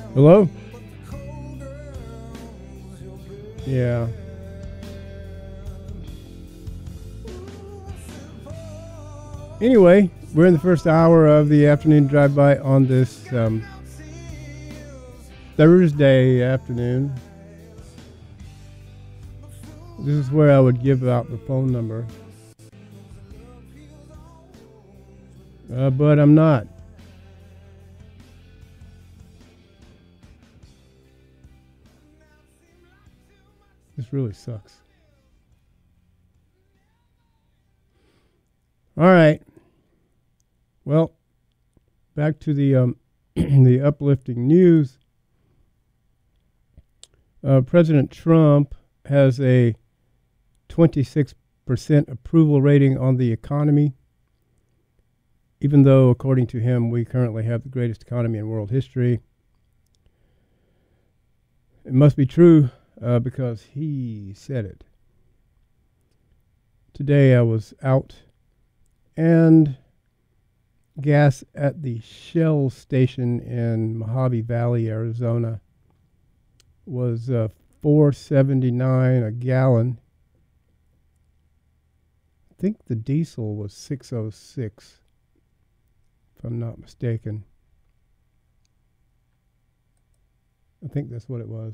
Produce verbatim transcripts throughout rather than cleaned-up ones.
Hello? Yeah. Anyway, we're in the first hour of the afternoon drive-by on this um, Thursday afternoon. This is where I would give out the phone number. Uh, but I'm not. This really sucks. All right. Well, back to the um, the uplifting news. Uh, President Trump has a twenty-six percent approval rating on the economy, even though, according to him, we currently have the greatest economy in world history. It must be true uh, because he said it. Today I was out and gas at the Shell station in Mojave Valley, Arizona was uh, four seventy-nine a gallon. I think the diesel was six oh six, if I'm not mistaken. I think that's what it was.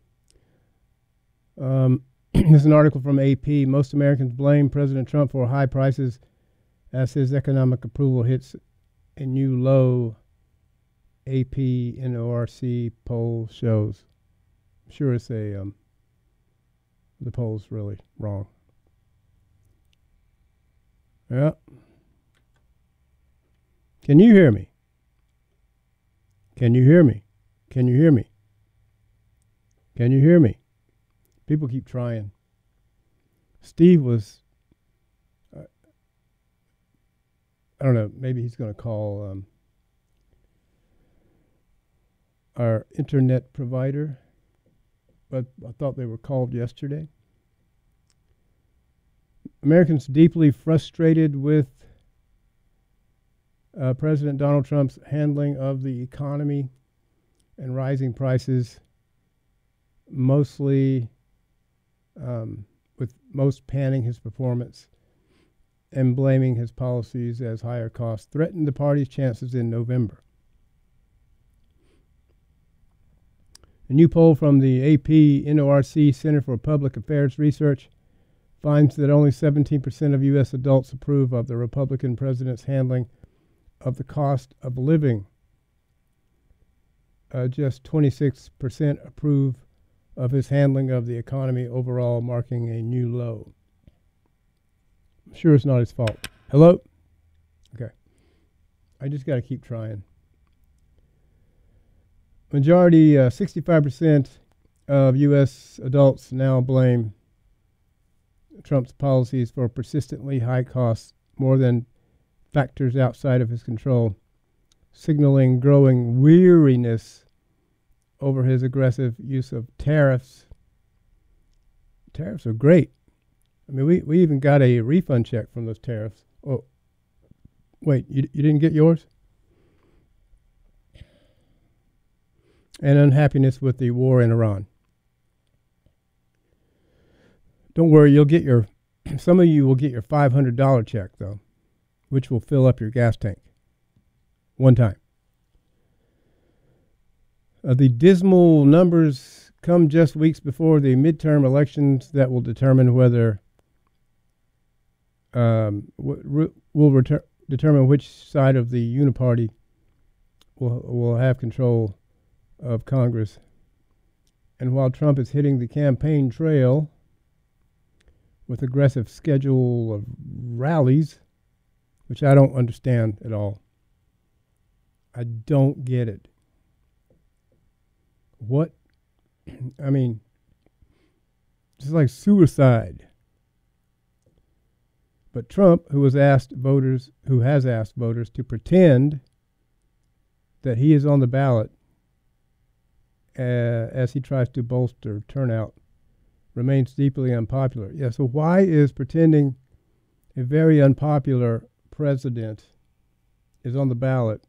Um, there's an article from A P. Most Americans blame President Trump for high prices as his economic approval hits a new low, A P N O R C poll shows. I'm sure it's a, um, the poll's really wrong. Yeah. Can you hear me? Can you hear me? Can you hear me? Can you hear me? People keep trying. Steve was, uh, I don't know, maybe he's going to call um, our internet provider, but I thought they were called yesterday. Americans deeply frustrated with uh, President Donald Trump's handling of the economy and rising prices, mostly um, with most panning his performance and blaming his policies as higher costs threatened the party's chances in November. A new poll from the A P N O R C Center for Public Affairs Research finds that only seventeen percent of U S adults approve of the Republican president's handling of the cost of living. Uh, just twenty-six percent approve of his handling of the economy overall, marking a new low. I'm sure it's not his fault. Hello? Okay. I just got to keep trying. Majority, uh, sixty-five percent of U S adults now blame Trump's policies for persistently high costs more than factors outside of his control, signaling growing weariness over his aggressive use of tariffs. Tariffs are great. I mean, we, we even got a refund check from those tariffs. Oh, wait, you, you didn't get yours? And unhappiness with the war in Iran. Don't worry, you'll get your, some of you will get your five hundred dollars check, though, which will fill up your gas tank. One time. Uh, the dismal numbers come just weeks before the midterm elections that will determine whether, um, w- will reter- determine which side of the uniparty will will have control of Congress. And while Trump is hitting the campaign trail with aggressive schedule of rallies, which I don't understand at all. I don't get it. What? I mean, it's like suicide. But Trump, who has asked voters, who has asked voters to pretend that he is on the ballot uh, as he tries to bolster turnout, remains deeply unpopular. Yeah, so why is pretending a very unpopular president is on the ballot